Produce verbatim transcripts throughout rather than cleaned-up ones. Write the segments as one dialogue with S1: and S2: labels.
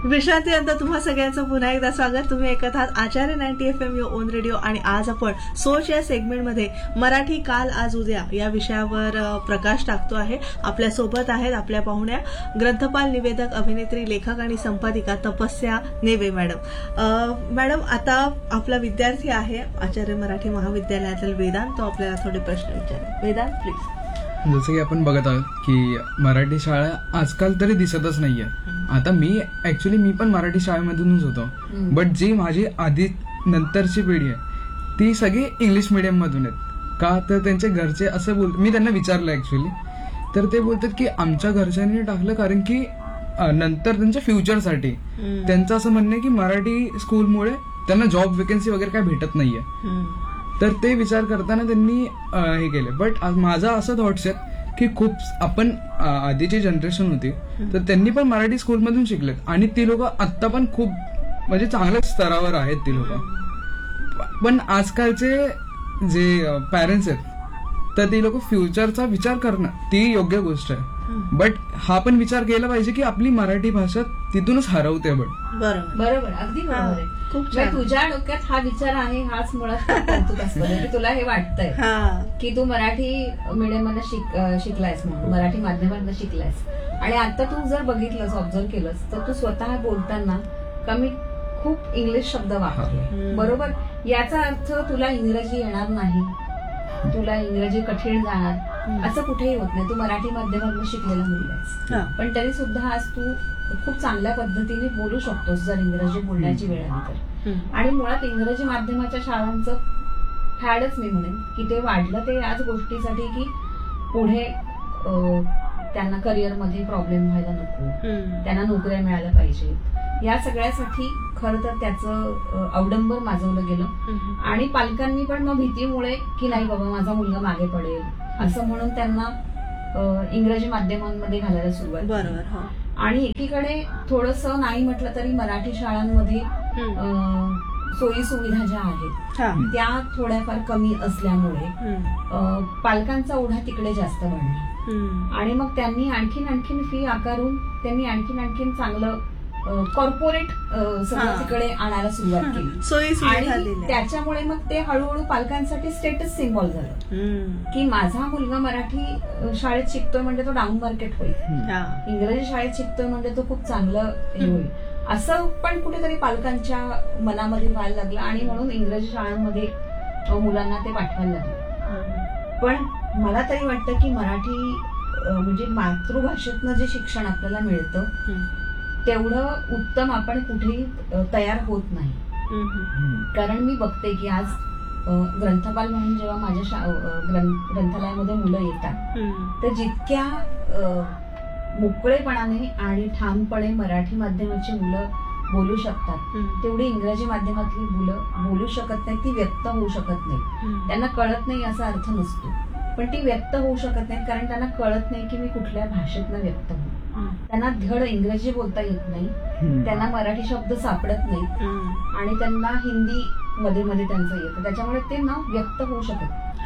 S1: विश्रांतीनंतर तुम्हा सगळ्यांचं पुन्हा एकदा स्वागत. तुम्ही ऐकत आहात आचार्य ninety F M on radio आणि आज आपण सोच या सेगमेंटमध्ये मराठी काल आज उद्या या विषयावर प्रकाश टाकतो आहे. आपल्या सोबत आहेत आपल्या पाहुण्या ग्रंथपाल, निवेदक, अभिनेत्री, लेखक आणि संपादिका तपस्या नेवे मॅडम. मॅडम, आता आपला विद्यार्थी आहे आचार्य मराठी महाविद्यालयातील वेदांत, तो आपल्याला थोडे प्रश्न विचारेल. वेदांत प्लीज.
S2: जसं की आपण बघत आहोत की मराठी शाळा आजकाल तरी दिसतच नाहीये. आता मी ऍक्च्युली मी पण मराठी शाळेमधूनच होतो, बट जी माझी आधी नंतरची पिढी आहे ती सगळी इंग्लिश मिडियम मधून आहेत. का तर त्यांचे घरचे असं बोलतात, मी त्यांना विचारलं ऍक्च्युली, तर ते बोलतात की आमच्या घरच्यांनी टाकलं कारण की नंतर त्यांच्या फ्युचरसाठी त्यांचं असं म्हणणं आहे की मराठी स्कूलमुळे त्यांना जॉब वेकेन्सी वगैरे काय भेटत नाहीये. तर ते विचार करताना त्यांनी हे केले. बट माझा असं थॉट्स आहेत की खूप आपण आधीची जनरेशन होती तर त्यांनी पण मराठी स्कूलमधून शिकलेत आणि ती लोक आत्ता पण खूप म्हणजे चांगल्याच स्तरावर आहेत ती लोक. पण आजकालचे जे पॅरेंट्स आहेत तर ती लोक फ्युचरचा विचार करणं ती योग्य गोष्ट आहे, बट हा पण विचार केला पाहिजे की आपली मराठी भाषा तिथूनच हरवते. बट
S3: बरोबर बरोबर अगदी बरोबर आहे. खूप तुझ्या डोक्यात हा विचार आहे, हाच मुळात कौतुक असतं की तुला हे वाटतंय की तू मराठी मीडियम मध्ये शिकलायस, म्हणून मराठी माध्यमात शिकलायस आणि आता तू जर बघितलंस, ऑब्झर्व केलंस तर तू स्वतः बोलताना कमी खूप इंग्लिश शब्द वापरले. बरोबर, याचा अर्थ तुला इंग्रजी येणार नाही, तुला इंग्रजी कठीण जाणार असं कुठेही होत नाही. तू मराठी माध्यमातून शिकलेला मुलगा आहेस, पण तरी सुद्धा आज तू खूप चांगल्या पद्धतीने बोलू शकतोस जर इंग्रजी बोलण्याची वेळ आली तर. आणि मुळात इंग्रजी माध्यमाच्या शाळांचं फॅडच मी म्हणेन की ते वाढलं ते याच गोष्टीसाठी की पुढे त्यांना करिअरमध्ये प्रॉब्लेम व्हायला नको, त्यांना नोकऱ्या मिळायला पाहिजे, या सगळ्यासाठी खरं तर त्याचं अवडंबर माजवलं गेलं. आणि पालकांनी पण मग भीतीमुळे की नाही बाबा माझा मुलगा मागे पडेल असं म्हणून त्यांना इंग्रजी माध्यमांमध्ये घालायला सुरुवात. बरोबर. आणि एकीकडे थोडस नाही म्हटलं तरी मराठी शाळांमध्ये सोयी सुविधा ज्या आहेत त्या थोड्याफार कमी असल्यामुळे पालकांचा ओढा तिकडे जास्त वाढला आणि मग त्यांनी आणखीन आणखीन फी आकारून त्यांनी आणखीन आणखीन चांगलं कॉर्पोरेट सगळं तिकडे आणायला सुरुवात केली आणि त्याच्यामुळे मग ते हळूहळू पालकांसाठी स्टेटस सिम्बॉल झालं की माझा मुलगा मराठी शाळेत शिकतोय म्हणजे तो डाऊन मार्केट होईल, इंग्रजी शाळेत शिकतोय म्हणजे तो खूप चांगलं हे होईल, असं पण कुठेतरी पालकांच्या मनामध्ये व्हायला लागलं आणि म्हणून इंग्रजी शाळांमध्ये मुलांना ते पाठवायला लागलं. पण मला तरी वाटतं की मराठी म्हणजे मातृभाषेतनं जे शिक्षण आपल्याला मिळतं तेवढं उत्तम आपण कुठेही तयार होत नाही. कारण मी बघते की आज ग्रंथपाल म्हणून जेव्हा माझ्या ग्रंथालयामध्ये मुलं येतात तर जितक्या मोकळेपणाने आणि ठामपणे मराठी माध्यमाची मुलं बोलू शकतात तेवढी इंग्रजी माध्यमातली मुलं बोलू शकत नाही, ती व्यक्त होऊ शकत नाही. त्यांना कळत नाही असा अर्थ नसतो, पण ती व्यक्त होऊ शकत नाही कारण त्यांना कळत नाही की मी कुठल्या भाषेतनं व्यक्त होऊ. त्यांना धड इंग्रजी बोलता येत नाही, त्यांना मराठी शब्द सापडत नाहीत आणि त्यांना हिंदी मध्ये मध्ये त्यांचं येतं, त्याच्यामुळे ते न व्यक्त होऊ शकत.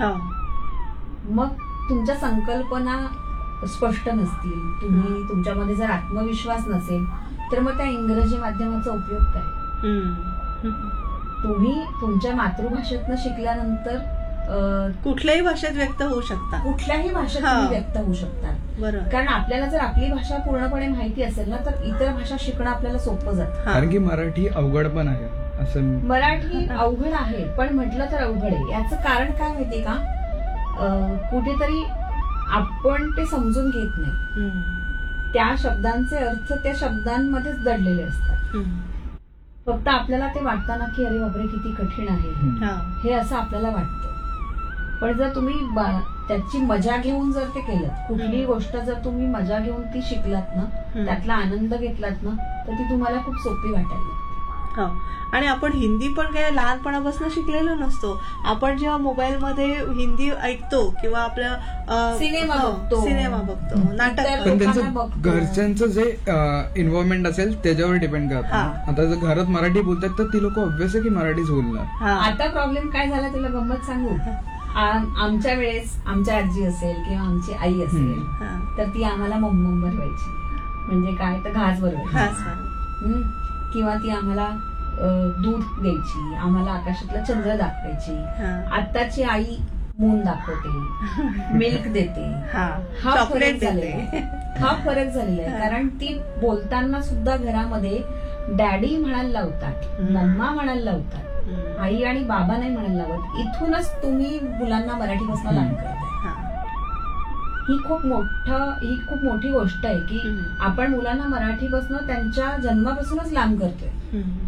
S3: मग तुमच्या संकल्पना स्पष्ट नसतील, तुम्ही तुमच्यामध्ये जर आत्मविश्वास नसेल तर मग त्या इंग्रजी माध्यमाचा उपयोग काय? तुम्ही तुमच्या मातृभाषेतनं शिकल्यानंतर
S1: कुठल्याही भाषेत व्यक्त होऊ शकता,
S3: कुठल्याही भाषेत व्यक्त होऊ शकतात. बरोबर, कारण आपल्याला जर आपली भाषा पूर्णपणे माहिती असेल ना तर इतर भाषा शिकणं आपल्याला सोपं जातं.
S2: कारण की मराठी अवघड पण आहे असं.
S3: मराठी अवघड आहे पण म्हटलं तर अवघड आहे. याचं कारण काय माहितीये का, कुठेतरी आपण ते समजून घेत नाही, त्या शब्दांचे अर्थ त्या शब्दांमध्येच दडलेले असतात. फक्त आपल्याला ते वाटतं ना की अरे बापरे किती कठीण आहे हे, असं आपल्याला वाटतं. पण जर तुम्ही त्याची मजा घेऊन जर ते केलं, कुठलीही गोष्ट जर तुम्ही मजा घेऊन ती शिकलात ना, त्यातला आनंद घेतलात ना, तर ती तुम्हाला खूप सोपी वाटेल.
S1: आणि आपण हिंदी पण काय लहानपणापासून शिकलेलो नसतो. आपण जेव्हा मोबाईल मध्ये हिंदी ऐकतो किंवा आपल्या
S3: सिनेमा बघतो
S1: सिनेमा बघतो नाटक,
S2: पण त्यांचं घरच्यांचं जे इन्व्हॉल्वमेंट असेल त्याच्यावर डिपेंड करतं. आता जर घरात मराठी बोलतात तर ती लोक ऑब्व्हियस आहे की मराठीच बोलणार.
S3: आता प्रॉब्लेम काय झाला तुला गंमत सांगू, आमच्या वेळेस आमच्या आजी असेल किंवा आमची आई असेल तर ती आम्हाला मम्मम भरवायची, म्हणजे काय तर घास भरवायची. हम्म. किंवा ती आम्हाला अं, दूध द्यायची, आम्हाला आकाशातलं चंद्र दाखवायची.
S1: हा.
S3: आत्ताची आई मून दाखवते, मिल्क देते,
S1: हा
S3: हा
S1: चॉकलेट
S3: फरक झालेला
S1: देते.
S3: आहे. हा फरक झालेला आहे. कारण ती बोलताना सुद्धा घरामध्ये डॅडी म्हणायला लावतात, मम्मा म्हणायला लावतात,
S1: हम्म.
S3: आई आणि बाबा नाही म्हणायला लावत. इथूनच तुम्ही मुलांना मराठीपासून लहान करताय.
S1: हा.
S3: ही खूप मोठं ही खूप मोठी गोष्ट आहे की
S1: हम्म.
S3: आपण मुलांना मराठीपासून त्यांच्या जन्मापासूनच लांब करतोय.
S1: हम्म.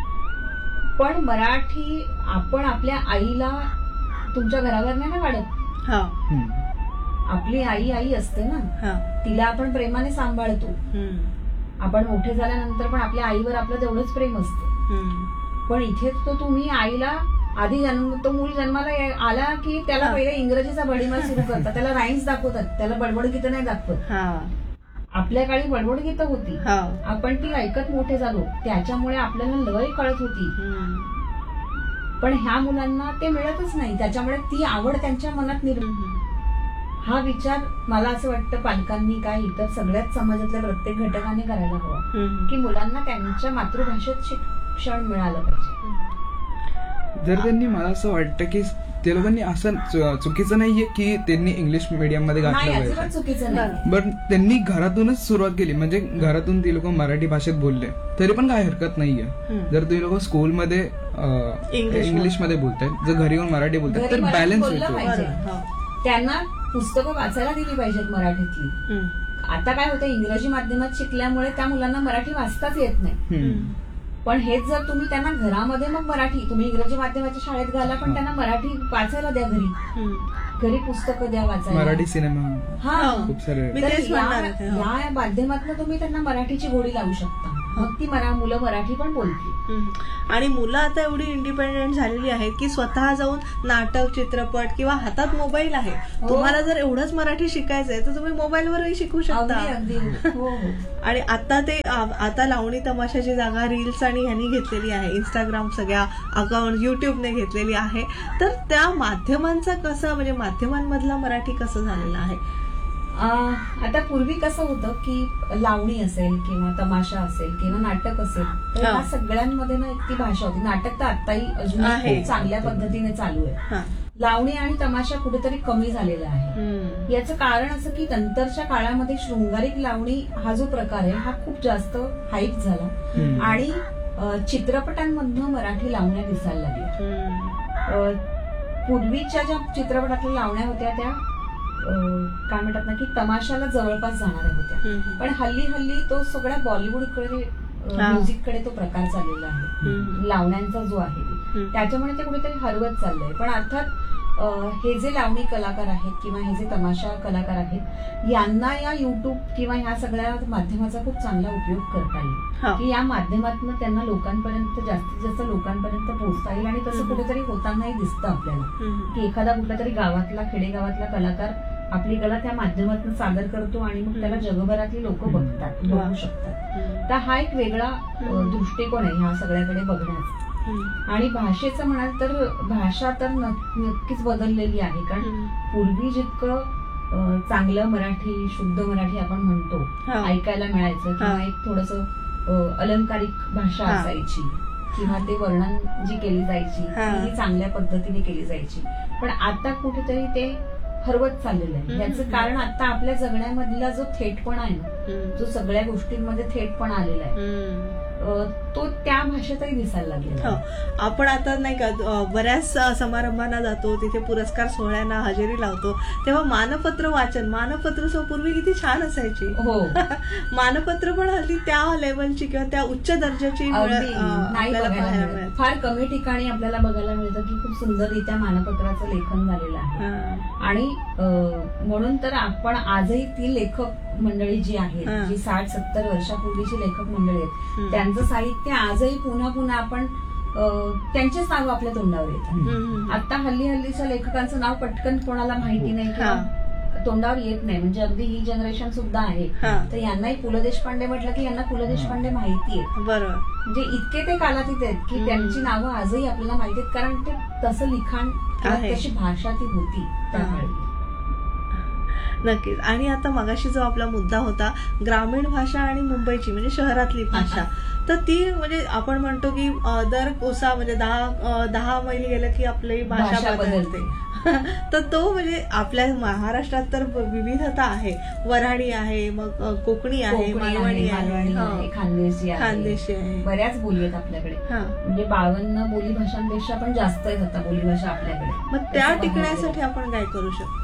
S3: पण मराठी आपण आपल्या आईला तुमच्या घरावर नाही ना वाढत.
S1: हा.
S2: हम्म.
S3: आपली आई आई असते ना,
S1: हा.
S3: तिला आपण प्रेमाने सांभाळतो.
S1: हम्म.
S3: आपण मोठे झाल्यानंतर पण आपल्या आईवर आपलं तेवढंच प्रेम असतं.
S1: हम्म.
S3: पण इथे तो तुम्ही आईला आधी जन्म तो मूल जन्माला ये- आला की त्याला
S1: हा.
S3: पहिले इंग्रजीचा बडीमार सुरू करतात, त्याला राईम्स दाखवतात, त्याला बडबड गीतं नाही दाखवत.
S1: हा.
S3: आपल्या काळी बडबड गीतं होती,
S1: हा.
S3: आपण ती ऐकत मोठे झालो, त्याच्यामुळे आपल्याला लय कळत होती.
S1: हम्म.
S3: पण ह्या मुलांना ते मिळतच नाही, त्याच्यामुळे ती आवड त्यांच्या मनात निर्माण.
S1: हम्म.
S3: हा विचार मला असं वाटतं पालकांनी काय इतर सगळ्याच समाजातल्या प्रत्येक घटकाने करायला हवा
S1: हम्म.
S3: की मुलांना त्यांच्या मातृभाषेत शिक्षण मिळालं पाहिजे.
S2: जर त्यांनी मला असं वाटतं की ते लोकांनी असं चु- चुकीचं नाहीये की त्यांनी इंग्लिश मीडियम मध्ये
S3: नाही,
S2: घातलं
S3: अजिबात
S2: पाहिजे,
S3: चुकीचं नाही.
S2: बट त्यांनी घरातूनच सुरुवात केली. म्हणजे घरातून ती लोक मराठी भाषेत बोलले तरी पण काय हरकत नाहीये.
S1: हम्म.
S2: जर तुम्ही लोक स्कूलमध्ये
S1: इंग्लिश
S2: इंग्लिश मध्ये बोलतायत, जर घरी येऊन मराठी बोलतात
S3: घरी
S2: तर
S3: मराठी
S2: बॅलन्स
S3: बोललं
S2: होतो.
S3: पाहिजे.
S1: बरं. हा.
S3: त्यांना पुस्तकं वाचायला दिली पाहिजेत मराठीतली.
S1: हम्म.
S3: आता काय होतं, इंग्रजी माध्यमात शिकल्यामुळे त्या मुलांना मराठी वाचताच येत नाही.
S2: हम्म.
S3: पण हेच जर तुम्ही त्यांना घरामध्ये मग मराठी, तुम्ही इंग्रजी माध्यमाच्या शाळेत घाला पण त्यांना मराठी वाचायला द्या घरी.
S1: हम्म.
S3: घरी पुस्तकं द्या वाचायला.
S2: मराठी सिनेमा
S3: हा.
S2: खूप सारे.
S1: मी
S3: तर
S1: तेच
S3: या
S1: म्हणणार होते, हो.
S3: या माध्यमातून तुम्ही त्यांना मराठीची गोडी लावू शकता. मग ती मरा मुलं मराठी पण बोलतील.
S1: हम्म. आणि मुलं आता एवढी इंडिपेंडेंट झालेली आहेत की स्वतः जाऊन नाटक, चित्रपट किंवा हातात मोबाईल आहे,
S3: हो.
S1: तुम्हाला जर एवढंच मराठी शिकायचंय तर तुम्ही मोबाईलवरही शिकू शकता.
S3: अगदी अगदी हो हो.
S1: आणि आता ते आ- आता लावणी तमाशाची जागा रील्स आणि ह्यांनी घेतलेली आहे, इंस्टाग्राम सगळ्या अकाउंट युट्यूबने घेतलेली आहे. तर त्या माध्यमांचा कसं, म्हणजे माध्यमांमधला मराठी कसं झालेला आहे?
S3: अं, आता पूर्वी कसं होतं की लावणी असेल किंवा तमाशा असेल किंवा नाटक असेल तर
S1: हा.
S3: ह्या सगळ्यांमध्ये ना एक ती भाषा होती. नाटक तर आताही अजून
S1: आहे.
S3: खूप चांगल्या पद्धतीने चालू आहे.
S1: हा.
S3: लावणी आणि तमाशा कुठेतरी कमी झालेला आहे.
S1: हम्म.
S3: याचं कारण असं की नंतरच्या काळामध्ये शृंगारिक लावणी हा जो प्रकार आहे हा खूप जास्त हाईप झाला
S2: हम्म.
S3: आणि अं, चित्रपटांमधनं मराठी लावण्या दिसायला लागल्या.
S1: हम्म.
S3: अं, पूर्वीच्या ज्या चित्रपटातल्या लावण्या होत्या त्या अं, काय म्हणतात ना की तमाशाला जवळपास जाणाऱ्या होत्या.
S1: हम्म.
S3: पण हल्ली हल्ली तो सगळ्या बॉलिवूडकडे
S1: हा.
S3: म्युझिककडे तो प्रकार चाललेला आहे,
S1: हम्म.
S3: लावण्यांचा जो आहे ते.
S1: हम्म.
S3: त्याच्यामुळे ते कुठेतरी हरवत चाललंय. पण अर्थात अं, हे जे लावणी कलाकार आहेत किंवा हे जे तमाशा कलाकार आहेत यांना या युट्यूब किंवा ह्या सगळ्या माध्यमाचा खूप चांगला उपयोग करता
S1: हा.
S3: येईल की या माध्यमातून त्यांना लोकांपर्यंत जास्तीत जास्त लोकांपर्यंत पोहोचता येईल. आणि तसं
S1: हम्म.
S3: कुठेतरी होतानाही दिसतं आपल्याला
S1: हम्म.
S3: की एखादा कुठला तरी गावातला खेडेगावातला कलाकार आपली कला त्या माध्यमातून सादर करतो आणि मग त्याला जगभरातली लोक बघतात,
S1: वा.
S3: बघू शकतात.
S1: हम्म.
S3: तर हा एक वेगळा अ, दृष्टिकोन आहे ह्या सगळ्याकडे बघण्याचा.
S1: हम्म.
S3: आणि भाषेचं म्हणाल तर भाषा तर नक- नक्कीच बदललेली आहे. कारण
S1: हम्म.
S3: पूर्वी जितकं अ, चांगलं मराठी, शुद्ध मराठी आपण म्हणतो
S1: हा.
S3: ऐकायला मिळायचं किंवा
S1: हा.
S3: एक थोडस अलंकारिक भाषा
S1: हा.
S3: असायची किंवा ते वर्णन जी केली जायची
S1: हा.
S3: ती चांगल्या पद्धतीने केली जायची. पण आता कुठेतरी ते हरवत चाललेलं आहे.
S1: हम्म.
S3: याचं कारण आता आपल्या जगण्यामधला जो थेटपणा आहे ना,
S1: हम्म.
S3: जो सगळ्या गोष्टींमध्ये थेटपणा आलेला आहे
S1: हम्म.
S3: अ, तो त्या भाषेतही दिसायला लागलेला
S1: हो.
S3: आहे.
S1: आपण आता नाही का अ, बऱ्याच अ, समारंभांना जातो, तिथे पुरस्कार सोहळ्यांना हजेरी लावतो, तेव्हा मानपत्र वाचन, मानपत्र सो पूर्वी किती छान असायची.
S3: हो.
S1: मानपत्र पण हल्ली त्या लेवलची किंवा त्या उच्च दर्जाची मिळ-
S3: अगदी
S1: अ,
S3: नाही
S1: आपल्याला
S3: बघायला
S1: पाहायला
S3: मिळत.
S1: मिळत.
S3: फार कमी ठिकाणी आपल्याला बघायला मिळतं की खूप सुंदररित्या मानपत्राचं लेखन झालेलं आहे.
S1: हा.
S3: आणि अ, म्हणून तर आपण आजही ती लेखक मंडळी जी आहेत,
S1: हा.
S3: जी साठ सत्तर वर्षापूर्वीची लेखक मंडळी आहेत,
S1: हम्म.
S3: त्यांचं साहित्य आजही पुन्हा पुन्हा आपण अ, त्यांचेच नाव आपल्या तोंडावर येतात.
S1: हम्म.
S3: आता हल्ली हल्लीच्या लेखकांचं नाव पटकन कोणाला माहिती नाही किंवा तोंडावर येत नाही. म्हणजे अगदी ही जनरेशन सुद्धा आहे.
S1: हा.
S3: तर यांनाही पु ल देशपांडे म्हटलं की यांना पु ल देशपांडे माहिती आहे.
S1: बरोबर.
S3: म्हणजे इतके ते कालातीत आहेत की
S1: हम्म.
S3: त्यांची नावं आजही आपल्याला माहिती आहेत. कारण ते तसं लिखाण किंवा
S1: आहे.
S3: तशी भाषा ती होती त्यावेळी.
S1: नक्कीच. आणि आता मगाशी जो आपला मुद्दा होता ग्रामीण भाषा आणि मुंबईची म्हणजे शहरातली भाषा, तर ती म्हणजे आपण म्हणतो की अं, दर कोसा म्हणजे दहा अं, दहा मैल गेलं की आपली भाषा
S3: भाषा
S1: बदलते. तर तो म्हणजे आपल्या महाराष्ट्रात तर विविधता आहे. वऱ्हाडी आहे, मग अं, कोकणी आहे,
S3: कोकणी आहे,
S1: मालवणी
S3: मालवणी
S1: आहे,
S3: आहे, खानदेशी आहे,
S1: खानदेशी आहे.
S3: बऱ्याच बोली आहेत आपल्याकडे.
S1: हा.
S3: म्हणजे बावन्न बोली भाषांपेक्षा पण जास्त आहेत आता बोली भाषा आपल्याकडे.
S1: मग त्या टिकण्यासाठी आपण काय करू शकतो?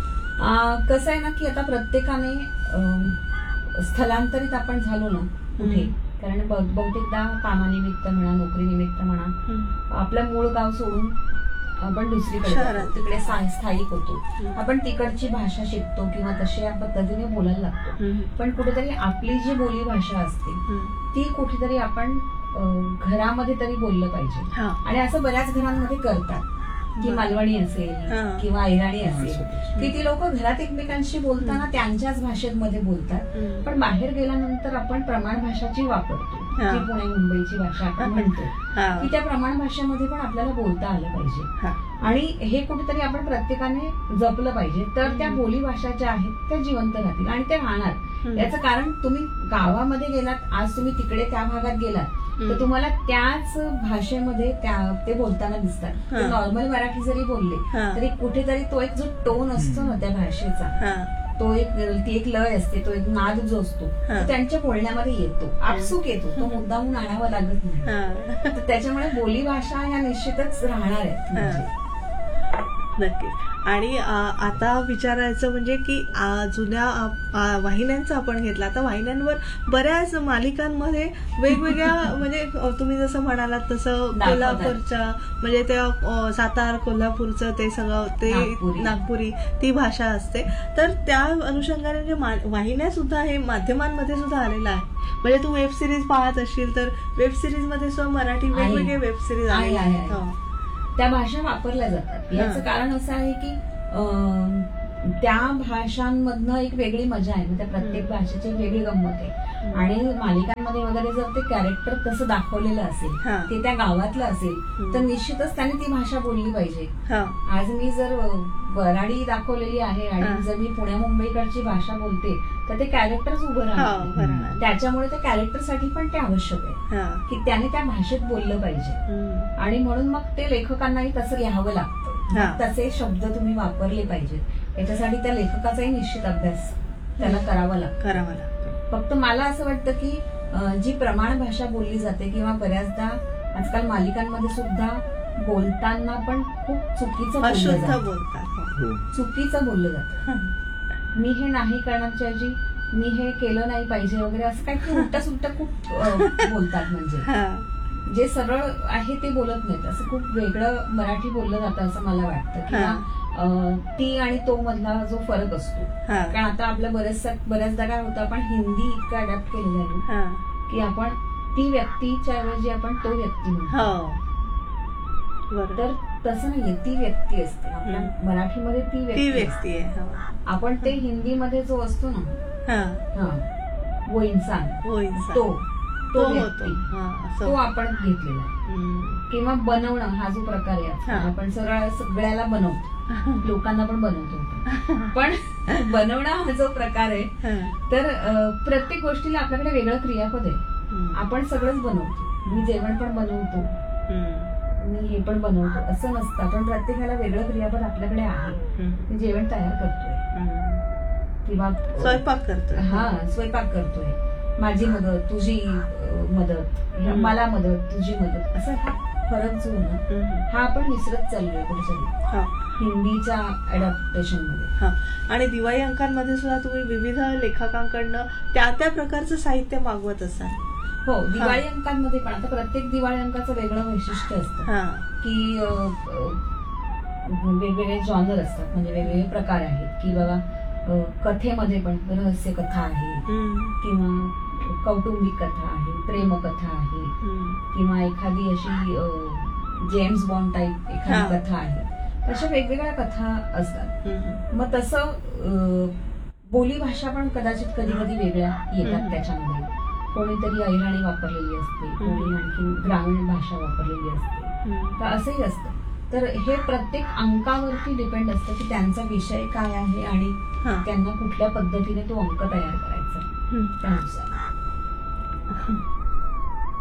S3: अं, कसं आहे ना की आता प्रत्येकाने अं, स्थलांतरित आपण झालो ना कुठे, कारण ब- बहुतेकदा कामानिमित्त म्हणा, नोकरीनिमित्त म्हणा, आपलं मूळ गाव सोडून आपण दुसरीकडे
S1: शहरात.
S3: जातो, तिकडे सा- स्थायिक होतो. आपण तिकडची भाषा शिकतो किंवा तशा पद्धतीने बोलायला लागतो. पण कुठेतरी आपली जी बोली भाषा असते ती कुठेतरी आपण अं, घरामध्ये तरी बोललं पाहिजे.
S1: हा.
S3: आणि असं बऱ्याच घरांमध्ये करतात की मालवणी असेल
S1: हा.
S3: किंवा अहिराणी असेल की ती लोक घरात एकमेकांशी बोलताना त्यांच्याच भाषेमध्ये बोलतात. पण बाहेर गेल्यानंतर आपण प्रमाण भाषाची वापरतो,
S1: हा.
S3: जी पुणे मुंबईची भाषा आपण म्हणतो,
S1: हा.
S3: की त्या प्रमाण भाषेमध्ये पण आपल्याला बोलता आलं पाहिजे.
S1: हा.
S3: आणि हे कुठेतरी आपण प्रत्येकाने जपलं पाहिजे, तर त्या बोली भाषा ज्या आहेत त्या जिवंत राहतील आणि ते राहणार. याचं कारण तुम्ही गावामध्ये गेलात, आज तुम्ही तिकडे त्या भागात गेलात तर तुम्हाला त्याच भाषेमध्ये त्या ते बोलताना दिसतात. नॉर्मल मराठी जरी बोलले तरी कुठेतरी तो एक जो टोन असतो ना त्या भाषेचा, तो एक ती एक लय असते, तो एक नाद जो असतो तो त्यांच्या बोलण्यामध्ये येतो, आपसूक येतो, तो मुद्दामून आणावा लागत नाही. तर त्याच्यामुळे बोली भाषा ह्या निश्चितच राहणार आहेत म्हणजे.
S1: नक्की. आणि आता विचारायचं म्हणजे की जुन्या वाहिन्यांचा आपण घेतला, आता वाहिन्यांवर बऱ्याच मालिकांमध्ये वेगवेगळ्या म्हणजे तुम्ही जसं म्हणालात तसं कोल्हापूरच्या म्हणजे त्या सातार कोल्हापूरचं ते सगळं ते नागपुरी ती भाषा असते. तर त्या अनुषंगाने जे वाहिन्या सुद्धा हे माध्यमांमध्ये सुद्धा आलेलं आहे. म्हणजे तू वेब सिरीज पाहत असशील तर वेब सिरीज मध्ये सुद्धा मराठी वेगवेगळे वेब सिरीज आले आहेत,
S3: त्या भाषा वापरल्या जातात. याचं कारण असं आहे की त्या भाषांमधनं एक वेगळी मजा आहे, त्या प्रत्येक भाषेची एक वेगळी गंमत आहे. आणि मालिकांमध्ये वगैरे जर ते कॅरेक्टर तसं दाखवलेलं असेल, ते त्या गावातलं असेल, तर निश्चितच त्याने ती भाषा बोलली पाहिजे. आज मी जर वऱ्हाडी दाखवलेली आहे आणि जर मी पुण्या मुंबईकडची भाषा बोलते तर ते कॅरेक्टरच उभं राहणार. त्याच्यामुळे त्या कॅरेक्टरसाठी पण ते आवश्यक आहे की त्याने त्या भाषेत बोललं पाहिजे. आणि म्हणून मग ते लेखकांनाही तसं लिहावं लागतं, तसे शब्द तुम्ही वापरले पाहिजेत. याच्यासाठी त्या लेखकाचाही निश्चित अभ्यास त्याला करावा लागतो करावा लागतो फक्त मला असं वाटतं की जी प्रमाण भाषा बोलली जाते किंवा बऱ्याचदा आजकाल मालिकांमध्ये सुद्धा बोलताना पण खूप चुकीचं बोलतात, चुकीचं बोललं जातं. मी हे नाही करण्याच्या ऐवजी मी हे केलं नाही पाहिजे वगैरे असं काही की उलट सुलट खूप बोलतात. म्हणजे जे सरळ आहे ते बोलत नाहीत, असं खूप वेगळं मराठी बोललं जातं असं मला वाटतं. किंवा ती आणि तो मधला जो फरक असतो, कारण आता आपल्या बऱ्याच बऱ्याचदा काय होतं, आपण हिंदी इतकं अडॅप्ट केलेलं आहे की आपण ती व्यक्तीच्या ऐवजी आपण तो व्यक्ती म्हणतो. तर तसं नाहीये, ती व्यक्ती असते आपल्या मराठीमध्ये, ती व्यक्ती आहे. आपण ते हिंदीमध्ये जो असतो ना, वो इंसान, तो तो तो आपण घेतलेला आहे. किंवा बनवणं हा जो प्रकार आहे, आपण सरळ सगळ्याला बनवतो, लोकांना पण बनवतो. पण बनवणं हा जो प्रकार आहे, तर प्रत्येक गोष्टीला आपल्याकडे वेगळं क्रियापद आहे. आपण सगळंच बनवतो, मी जेवण पण बनवतो, मी हे पण बनवतो असं नसतं. आपण प्रत्येकाला वेगळं क्रियापद आपल्याकडे आहे. मी जेवण तयार करतोय किंवा
S1: स्वयंपाक करतोय, हा
S3: स्वयंपाक करतोय, माझी मदत, तुझी मदत, मला मदत, तुझी मदत, असं हा फरक जो ना हा आपण विसरत चाललोय कुठेतरी हिंदीच्या अडॅप्टेशन मध्ये.
S1: आणि दिवाळी अंकांमध्ये सुद्धा तुम्ही विविध लेखकांकडनं त्या त्या प्रकारचं साहित्य मागवत असाल.
S3: हो, दिवाळी अंकांमध्ये पण आता प्रत्येक दिवाळी अंकाचं वेगळं वैशिष्ट्य असतं की वेगवेगळे जॉनर असतात, म्हणजे वेगवेगळे प्रकार आहेत. की बाबा कथेमध्ये पण रहस्य कथा आहे किंवा कौटुंबिक कथा आहे, प्रेमकथा आहे, किंवा एखादी अशी जेम्स बॉन्ड टाईप एखादी कथा आहे. अशा वेगवेगळ्या कथा असतात. मग तसं बोली भाषा पण कदाचित कधी कधी वेगळ्या येतात त्याच्यामध्ये. कोणीतरी अहिराणी वापरलेली असते, कोणी आणखी ग्रामीण भाषा वापरलेली असते, तर असंही असतं. तर हे प्रत्येक अंकावरती डिपेंड असतं की त्यांचा विषय काय आहे आणि त्यांना कुठल्या पद्धतीने तो अंक तयार करायचा त्यानुसार.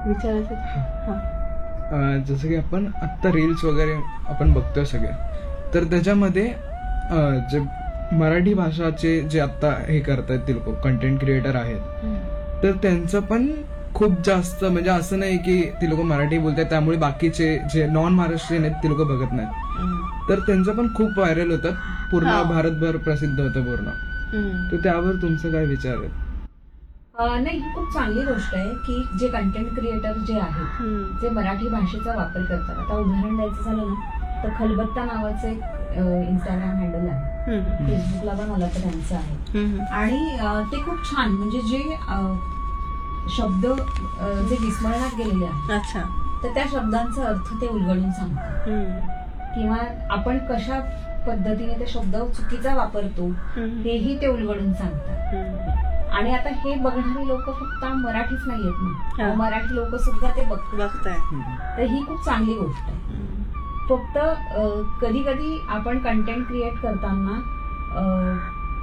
S1: विचारायचं हा.
S2: अं, जसं की आपण आत्ता रील्स वगैरे आपण बघतोय सगळे, तर त्याच्यामध्ये अं, जे मराठी भाषाचे जे आत्ता हे करतायत ते लोक कंटेंट क्रिएटर आहेत, तर त्यांचं पण खूप जास्त म्हणजे असं नाही की ते लोक मराठी बोलतात त्यामुळे बाकीचे जे नॉन महाराष्ट्रीयन आहेत ते लोक बघत नाहीत, तर त्यांचं पण खूप व्हायरल होतात, पूर्ण भारतभर प्रसिद्ध होतं पूर्ण. तर त्यावर तुमचं काय विचार आहे?
S3: अं, नाही, ही खूप चांगली गोष्ट आहे की जे कंटेंट क्रिएटर जे आहेत जे मराठी भाषेचा वापर करतात. आता उदाहरण द्यायचं झालं ना तर खलबत्ता नावाचं एक इंस्टाग्राम हँडल आहे, फेसबुकला पण मला तर त्यांचं आहे, आणि अं, ते खूप छान म्हणजे जे अं, शब्द अं, जे विस्मरणात गेलेले आहेत
S1: अच्छा,
S3: तर त्या शब्दांचा अर्थ ते उलगडून सांगतात, किंवा आपण कशा पद्धतीने ते शब्द चुकीचा वापरतो हेही ते उलगडून सांगतात. आणि आता हे बघणारी लोक फक्त मराठीच नाहीयेत ना, मराठी लोक सुद्धा ते बघताय, तर ही खूप चांगली गोष्ट आहे. फक्त कधी कधी आपण कंटेंट क्रिएट करताना अं,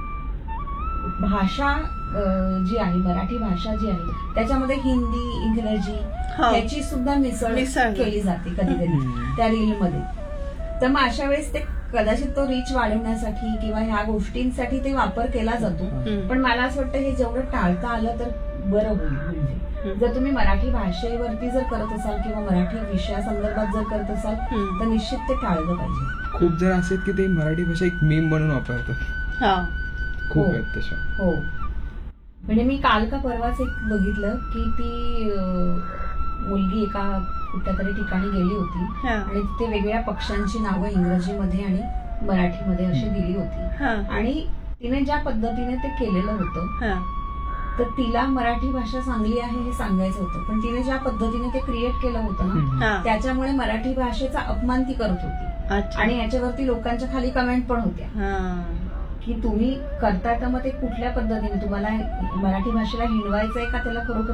S3: भाषा अं, जी आहे मराठी भाषा जी आहे त्याच्यामध्ये हिंदी इंग्रजी याची सुद्धा मिसळ केली जाते कधी कधी त्या रील मध्ये. तर मग अशा वेळेस ते कदाचित तो रीच वाढवण्यासाठी किंवा ह्या गोष्टींसाठी ते वापर केला जातो, पण मला असं वाटतं हे जेवढं टाळता आलं तर बरं होईल. म्हणजे जर तुम्ही मराठी भाषेवरती जर करत असाल किंवा मराठी विषयासंदर्भात जर करत असाल तर निश्चित ते टाळलं पाहिजे.
S2: खूप जण असे की ते मराठी भाषा एक मीम म्हणून वापरतात, खूप आहेत तशा.
S3: हो, म्हणजे मी काल का परवाच एक बघितलं की ती मुलगी एका कुठल्या तरी ठिकाणी गेली होती आणि तिथे वेगवेगळ्या पक्ष्यांची नावं इंग्रजीमध्ये आणि मराठीमध्ये अशी दिली होती, आणि तिने ज्या पद्धतीने ते केलेलं होतं तर तिला मराठी भाषा चांगली आहे हे सांगायचं होतं, पण तिने ज्या पद्धतीने ते क्रिएट केलं होतं ना त्याच्यामुळे मराठी भाषेचा अपमान ती करत होती, आणि याच्यावरती लोकांच्या खाली कमेंट पण होत्या की तुम्ही करताय तर मग ते कुठल्या पद्धतीने तुम्हाला मराठी भाषेला हिंडवायचंय का त्याला खरोखर